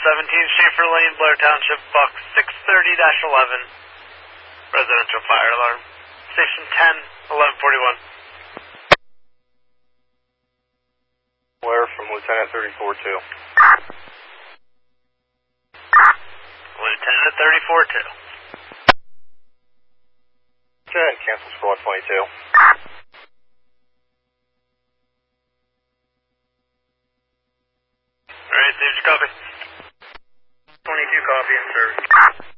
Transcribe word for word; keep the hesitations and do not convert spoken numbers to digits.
seventeen Schaefer Lane, Blair Township, Buck six thirty dash eleven. Residential fire alarm. Station ten, eleven forty-one. Blair from Lieutenant thirty-four two. Lieutenant thirty-four two. Okay, cancel squad twenty-two. Alright, Dave, copy. twenty-two copy in service.